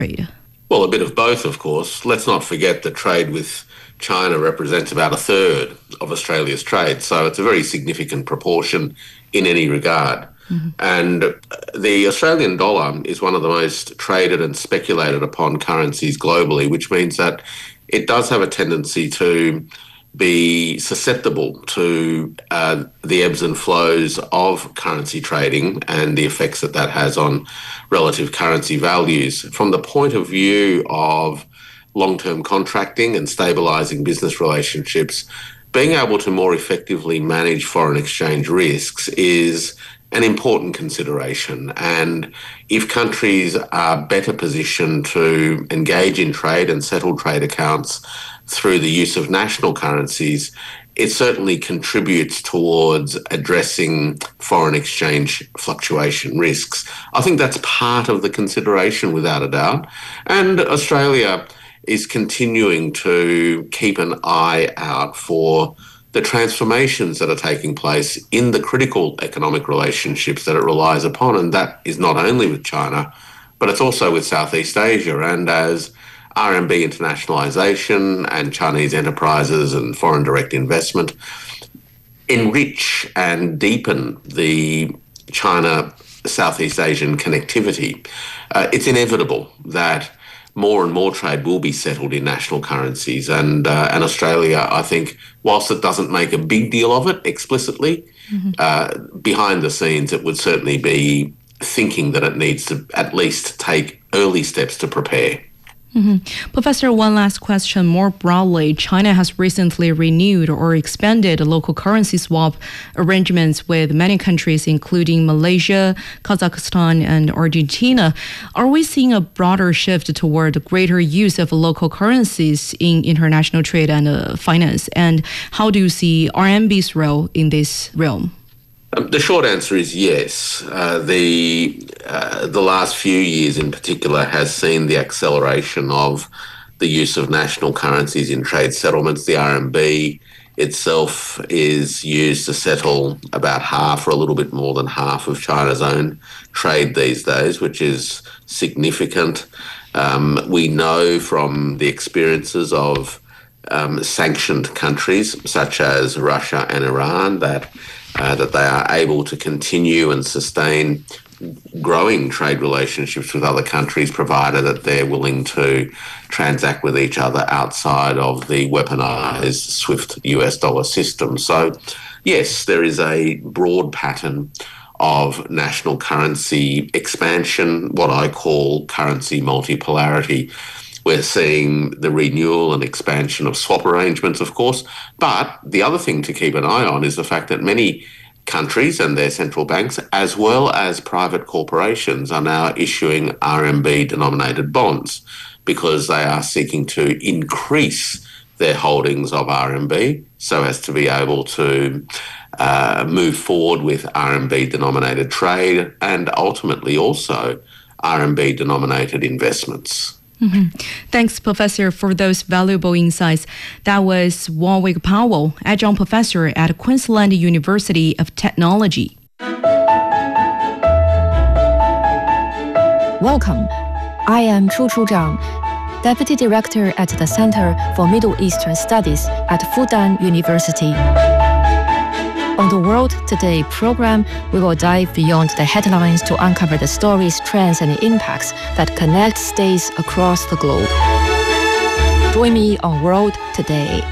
Well, a bit of both, of course. Let's not forget that trade with China represents about a third of Australia's trade, so it's a very significant proportion in any regard. And the Australian dollar is one of the most traded and speculated upon currencies globally, which means that it does have a tendency to be susceptible to the ebbs and flows of currency trading and the effects that that has on relative currency values. From the point of view of long-term contracting and stabilising business relationships, being able to more effectively manage foreign exchange risks is an important consideration. And if countries are better positioned to engage in trade and settle trade accounts through the use of national currencies, it certainly contributes towards addressing foreign exchange fluctuation risks. I think that's part of the consideration, without a doubt. And Australia is continuing to keep an eye out for the transformations that are taking place in the critical economic relationships that it relies upon. And that is not only with China, but it's also with Southeast Asia. And as RMB internationalisation and Chinese enterprises and foreign direct investment enrich and deepen the China-Southeast Asian connectivity, it's inevitable that more and more trade will be settled in national currencies. And Australia, I think, whilst it doesn't make a big deal of it explicitly, behind the scenes it would certainly be thinking that it needs to at least take early steps to prepare. Professor, one last question. More broadly, China has recently renewed or expanded local currency swap arrangements with many countries, including Malaysia, Kazakhstan, and Argentina. Are we seeing a broader shift toward greater use of local currencies in international trade and finance? And how do you see RMB's role in this realm? The short answer is yes. The last few years in particular has seen the acceleration of the use of national currencies in trade settlements. The RMB itself is used to settle about half or a little bit more than half of China's own trade these days, which is significant. We know from the experiences of sanctioned countries such as Russia and Iran that they are able to continue and sustain growing trade relationships with other countries, provided that they're willing to transact with each other outside of the weaponised SWIFT US dollar system. So, yes, there is a broad pattern of national currency expansion, what I call currency multipolarity. We're seeing the renewal and expansion of swap arrangements, of course. But the other thing to keep an eye on is the fact that many countries and their central banks, as well as private corporations, are now issuing RMB-denominated bonds because they are seeking to increase their holdings of RMB so as to be able to move forward with RMB-denominated trade and ultimately also RMB-denominated investments. Thanks, Professor, for those valuable insights. That was Warwick Powell, adjunct professor at Queensland University of Technology. Welcome. I am Chu Zhang, Deputy Director at the Center for Middle Eastern Studies at Fudan University. On the World Today program, we will dive beyond the headlines to uncover the stories, trends, and impacts that connect states across the globe. Join me on World Today.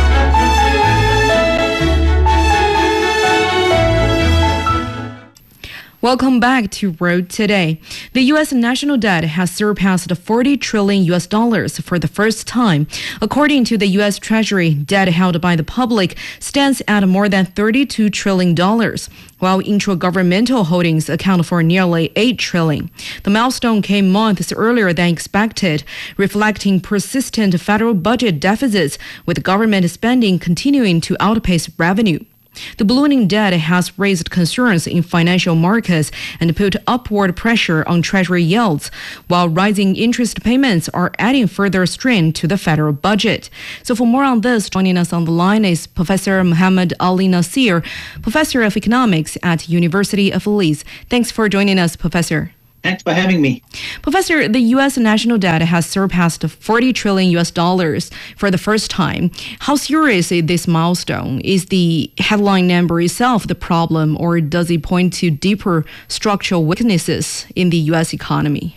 Welcome back to World Today. The U.S. national debt has surpassed $40 trillion for the first time. According to the U.S. Treasury, debt held by the public stands at more than $32 trillion, while intragovernmental holdings account for nearly $8 trillion. The milestone came months earlier than expected, reflecting persistent federal budget deficits, with government spending continuing to outpace revenue. The ballooning debt has raised concerns in financial markets and put upward pressure on Treasury yields, while rising interest payments are adding further strain to the federal budget. So for more on this, joining us on the line is Professor Muhammad Ali Nasir, Professor of Economics at University of Leeds. Thanks for joining us, Professor. Thanks for having me. Professor, the U.S. national debt has surpassed 40 trillion U.S. dollars for the first time. How serious is this milestone? Is the headline number itself the problem, or does it point to deeper structural weaknesses in the U.S. economy?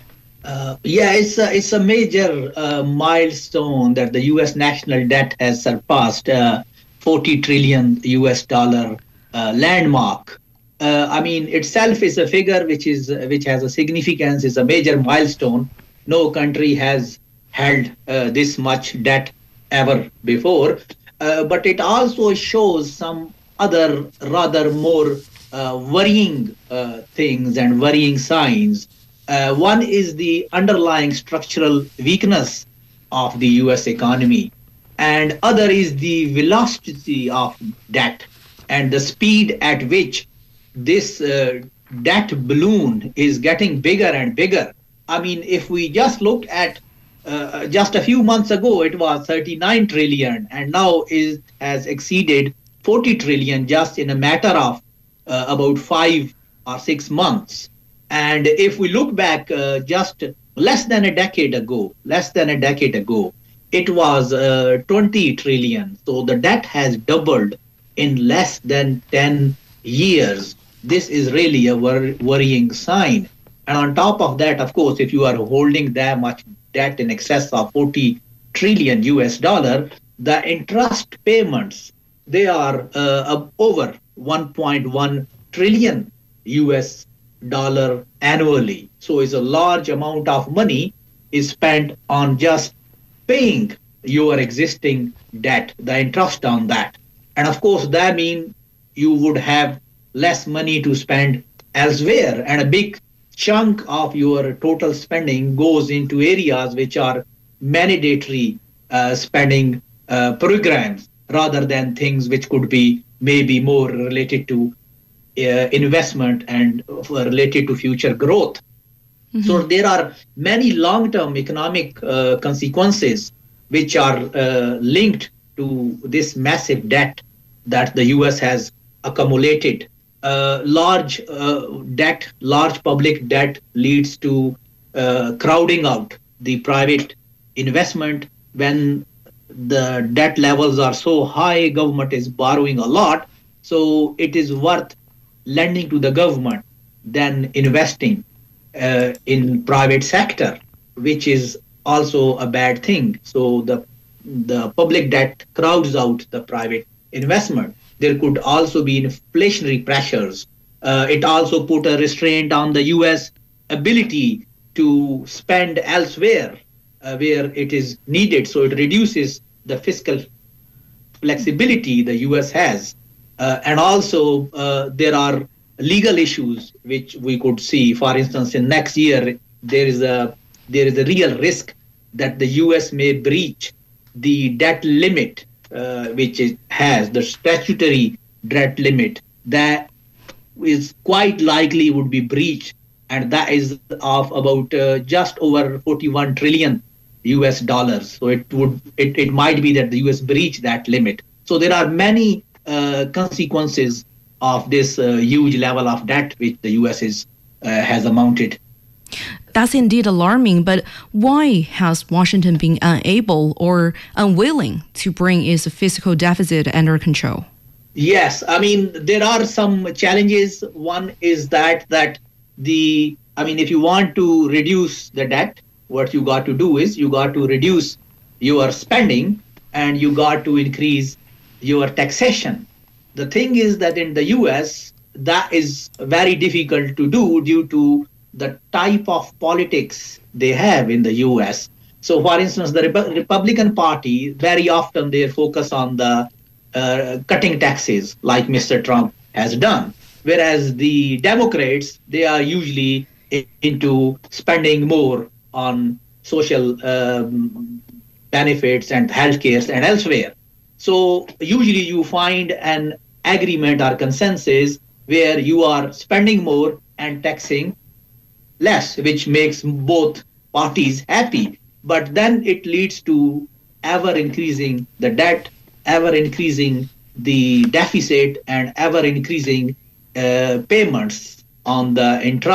It's a major milestone that the U.S. national debt has surpassed 40 trillion U.S. dollar landmark. Itself is a figure which has a significance, is a major milestone. No country has held this much debt ever before. But it also shows some other rather more worrying things and worrying signs. One is the underlying structural weakness of the U.S. economy, and other is the velocity of debt and the speed at which this debt balloon is getting bigger and bigger. If we just look at just a few months ago, it was 39 trillion, and now it has exceeded 40 trillion just in a matter of about 5 or 6 months. And if we look back just less than a decade ago, it was 20 trillion. So the debt has doubled in less than 10 years. This is really a worrying sign. And on top of that, of course, if you are holding that much debt in excess of 40 trillion US dollar, the interest payments, they are over 1.1 trillion US dollar annually. So it's a large amount of money is spent on just paying your existing debt, the interest on that. And of course, that means you would have less money to spend elsewhere, and a big chunk of your total spending goes into areas which are mandatory spending programs rather than things which could be maybe more related to investment and related to future growth. Mm-hmm. So there are many long-term economic consequences which are linked to this massive debt that the US has accumulated. Large public debt leads to crowding out the private investment. When the debt levels are so high, government is borrowing a lot, so it is worth lending to the government than investing in private sector, which is also a bad thing. So the public debt crowds out the private investment. There could also be inflationary pressures. It also put a restraint on the U.S. ability to spend elsewhere where it is needed. So it reduces the fiscal flexibility the U.S. has. And also there are legal issues which we could see. For instance, in next year, there is a real risk that the U.S. may breach the debt limit which it has, the statutory debt limit that is quite likely would be breached, and that is of about just over 41 trillion US dollars. So it might be that the US breach that limit. So there are many consequences of this huge level of debt which the US has amounted. That's indeed alarming, but why has Washington been unable or unwilling to bring its fiscal deficit under control? Yes, there are some challenges. One is that if you want to reduce the debt, what you got to do is you got to reduce your spending and you got to increase your taxation. The thing is that in the US, that is very difficult to do due to the type of politics they have in the US. So, for instance, the Republican Party, very often they focus on the cutting taxes like Mr. Trump has done. Whereas the Democrats, they are usually into spending more on social benefits and healthcare and elsewhere. So usually you find an agreement or consensus where you are spending more and taxing less, which makes both parties happy. But then it leads to ever increasing the debt, ever increasing the deficit, and ever increasing payments on the interest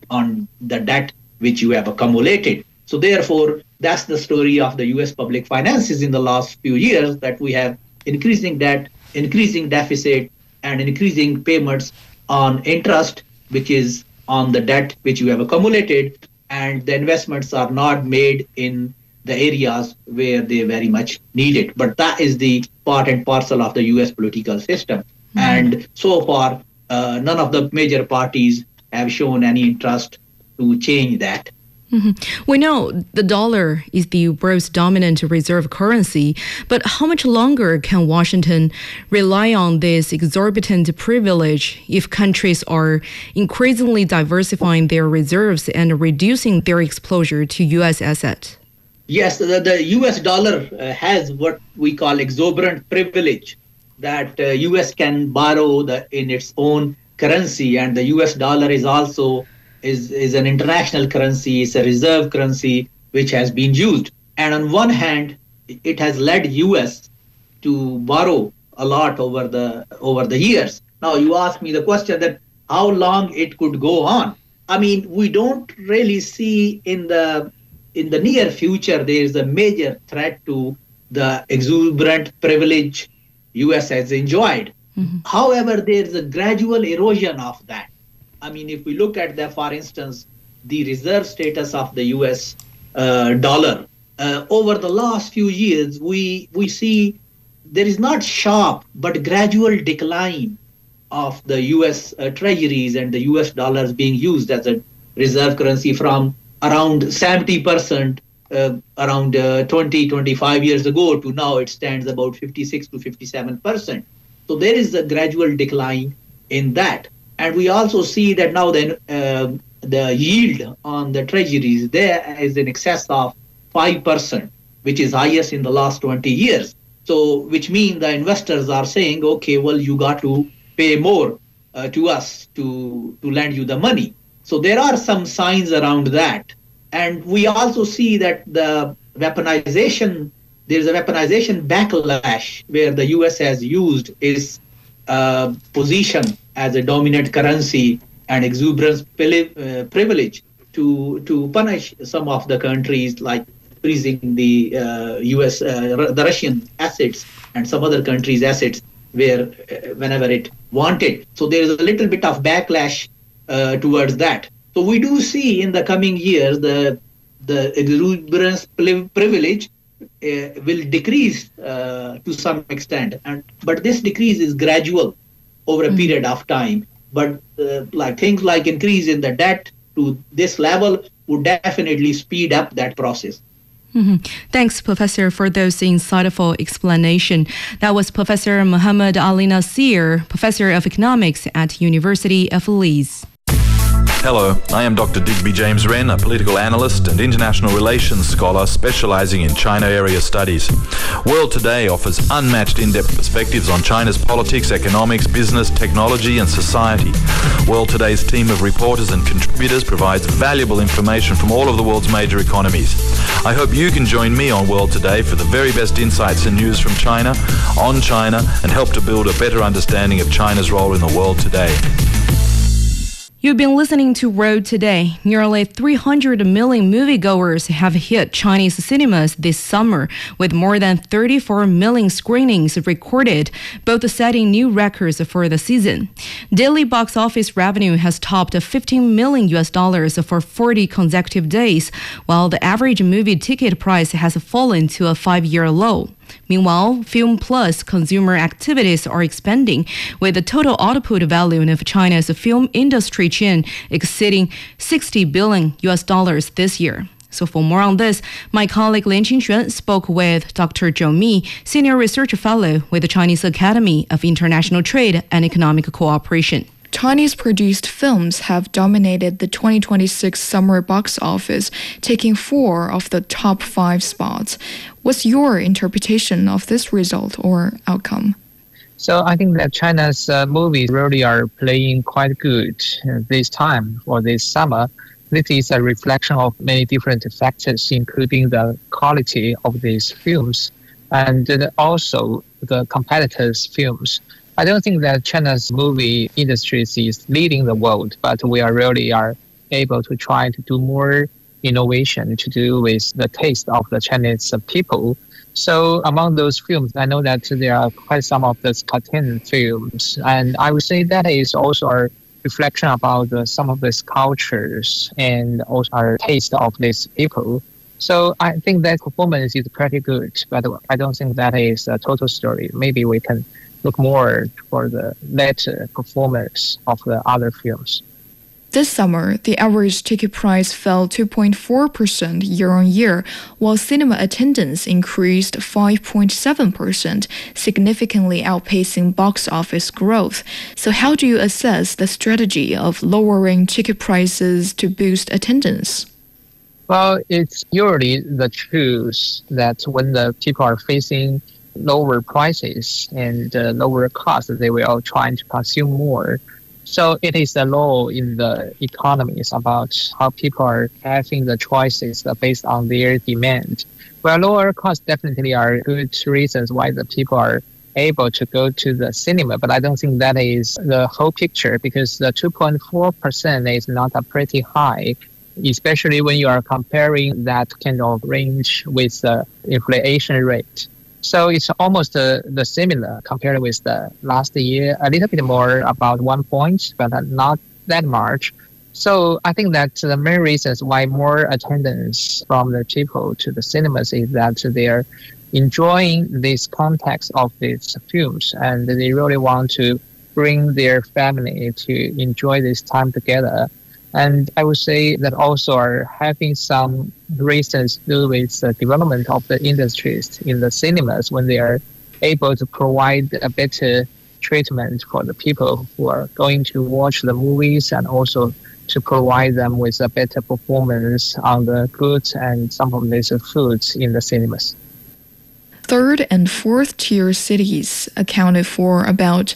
on the debt which you have accumulated. So therefore, that's the story of the US public finances in the last few years, that we have increasing debt, increasing deficit, and increasing payments on interest, which is on the debt which you have accumulated, and the investments are not made in the areas where they very much need it. But that is the part and parcel of the US political system. And so far, none of the major parties have shown any interest to change that. We know the dollar is the world's dominant reserve currency, but how much longer can Washington rely on this exorbitant privilege if countries are increasingly diversifying their reserves and reducing their exposure to U.S. assets? Yes, the US dollar has what we call exorbitant privilege, that US can borrow in its own currency, and the US dollar is also is an international currency, it's a reserve currency which has been used. And on one hand, it has led US to borrow a lot over the years. Now you ask me the question that how long it could go on. I mean, we don't really see in the near future there is a major threat to the exuberant privilege US has enjoyed. However, there is a gradual erosion of that. I mean, if we look at for instance, the reserve status of the US dollar, over the last few years, we see there is not sharp but gradual decline of the US treasuries and the US dollars being used as a reserve currency from around 70% around 25 years ago to now it stands about 56 to 57%. So there is a gradual decline in that. And we also see that now the yield on the treasuries there is in excess of 5%, which is highest in the last 20 years. So which means the investors are saying, okay, well, you got to pay more to us to lend you the money. So there are some signs around that. And we also see that there's a weaponization backlash where the US has used its position as a dominant currency and exuberance privilege to punish some of the countries, like freezing the the Russian assets and some other countries' assets whenever it wanted. So there is a little bit of backlash towards that. So we do see in the coming years the exuberance privilege will decrease to some extent, but this decrease is gradual over a period of time. But like things like increase in the debt to this level would definitely speed up that process. Thanks, Professor, for those insightful explanation. That was Professor Muhammad Ali Nasir, Professor of Economics at University of Leeds. Hello, I am Dr. Digby James Wren, a political analyst and international relations scholar specializing in China area studies. World Today offers unmatched in-depth perspectives on China's politics, economics, business, technology and society. World Today's team of reporters and contributors provides valuable information from all of the world's major economies. I hope you can join me on World Today for the very best insights and news from China, on China, and help to build a better understanding of China's role in the world today. You've been listening to World Today. Nearly 300 million moviegoers have hit Chinese cinemas this summer, with more than 34 million screenings recorded, both setting new records for the season. Daily box office revenue has topped $15 million for 40 consecutive days, while the average movie ticket price has fallen to a 5-year low. Meanwhile, Film Plus consumer activities are expanding, with the total output value of China's film industry chain exceeding $60 billion this year. So for more on this, my colleague Lin Qingxuan spoke with Dr. Zhou Mi, Senior Research Fellow with the Chinese Academy of International Trade and Economic Cooperation. Chinese-produced films have dominated the 2026 summer box office, taking 4 of the top 5 spots. What's your interpretation of this result or outcome? So I think that China's movies really are playing quite good this time or this summer. This is a reflection of many different factors, including the quality of these films and also the competitors' films. I don't think that China's movie industry is leading the world, but we are really able to try to do more innovation to do with the taste of the Chinese people. So among those films, I know that there are quite some of those cartoon films, and I would say that is also a reflection about some of these cultures and also our taste of these people. So I think that performance is pretty good, but I don't think that is a total story. Maybe we can look more for the later performance of the other films. This summer, the average ticket price fell 2.4% year-on-year, while cinema attendance increased 5.7%, significantly outpacing box office growth. So how do you assess the strategy of lowering ticket prices to boost attendance? Well, it's usually the truth that when the people are facing lower prices and lower costs, they will try to consume more. So it is a law in the economies about how people are having the choices based on their demand. Well, lower costs definitely are good reasons why the people are able to go to the cinema, but I don't think that is the whole picture because the 2.4% is not a pretty high, especially when you are comparing that kind of range with the inflation rate. So it's almost the similar compared with the last year, a little bit more about 1 point, but not that much. So I think that the main reasons why more attendance from the people to the cinemas is that they are enjoying this context of these films and they really want to bring their family to enjoy this time together. And I would say that also are having some reasons to do with the development of the industries in the cinemas when they are able to provide a better treatment for the people who are going to watch the movies and also to provide them with a better performance on the goods and some of these foods in the cinemas. Third and fourth tier cities accounted for about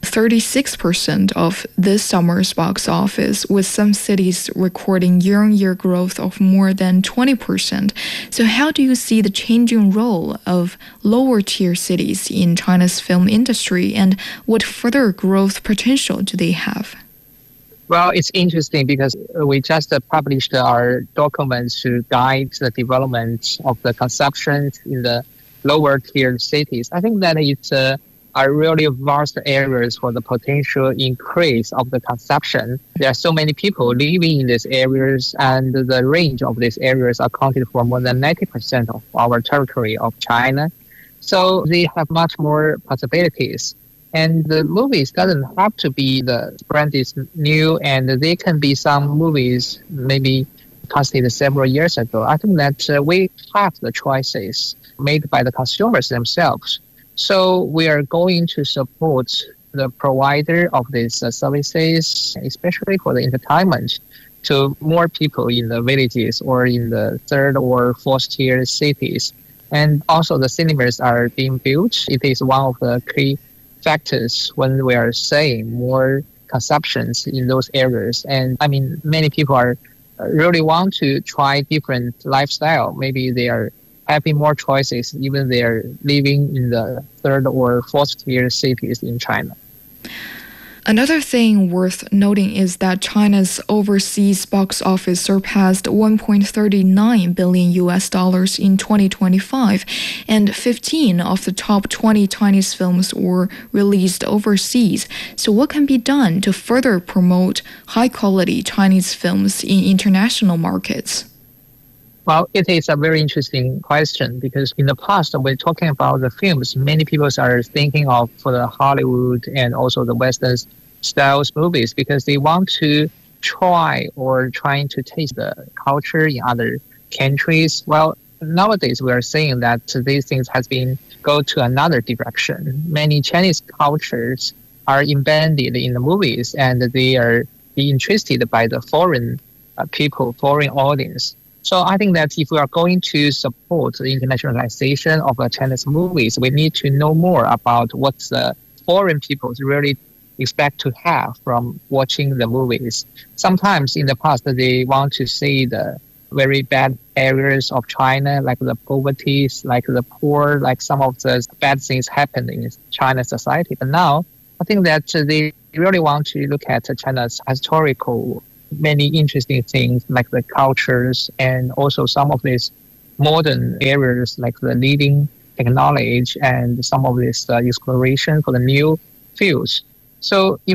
36% of this summer's box office, with some cities recording year-on-year growth of more than 20%. So how do you see the changing role of lower tier cities in China's film industry, and what further growth potential do they have? Well, it's interesting because we just published our documents to guide the development of the consumption in the lower tier cities. I think that it's are really vast areas for the potential increase of the consumption. There are so many people living in these areas, and the range of these areas accounted for more than 90% of our territory of China. So they have much more possibilities. And the movies doesn't have to be the brand is new, and they can be some movies maybe casted several years ago. I think that we have the choices made by the consumers themselves. So we are going to support the provider of these services, especially for the entertainment, to more people in the villages or in the third or fourth tier cities. And also the cinemas are being built. It is one of the key factors when we are saying more consumptions in those areas. And I mean, many people are really want to try different lifestyle. Maybe they are having more choices, even they are living in the third or fourth tier cities in China. Another thing worth noting is that China's overseas box office surpassed 1.39 billion US dollars in 2025, and 15 of the top 20 Chinese films were released overseas. So what can be done to further promote high-quality Chinese films in international markets? Well, it is a very interesting question because in the past, when talking about the films, many people are thinking of for the Hollywood and also the Western styles movies because they want to try or trying to taste the culture in other countries. Well, nowadays we are seeing that these things has been go to another direction. Many Chinese cultures are embedded in the movies and they are interested by the foreign people, foreign audience. So I think that if we are going to support the internationalization of the Chinese movies, we need to know more about what the foreign people really expect to have from watching the movies. Sometimes in the past, they want to see the very bad areas of China, like the poverty, like the poor, like some of the bad things happening in China's society. But now, I think that they really want to look at China's historical many interesting things like the cultures and also some of these modern areas like the leading technology and some of this exploration for the new fields. So